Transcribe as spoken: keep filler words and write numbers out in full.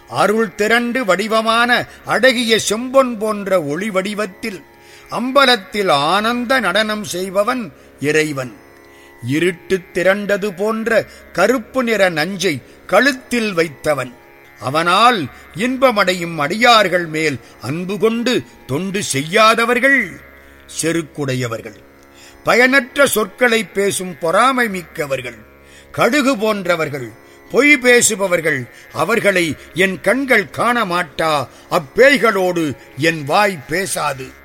அருள் திரண்டு வடிவமான அழகிய செம்பொன் போன்ற ஒளி வடிவத்தில் அம்பலத்தில் ஆனந்த நடனம் செய்பவன் இறைவன். இருட்டு திரண்டது போன்ற கருப்பு நிற நஞ்சை கழுத்தில் வைத்தவன். அவனால் இன்பமடையும் அடியார்கள் மேல் அன்பு கொண்டு தொண்டு செய்யாதவர்கள் செருக்குடையவர்கள், பயனற்ற சொற்களை பேசும் பொறாமை மிக்கவர்கள், கடுகு போன்றவர்கள், பொய் பேசுபவர்கள். அவர்களை என் கண்கள் காண மாட்டா. அப்பேய்களோடு என் வாய் பேசாது.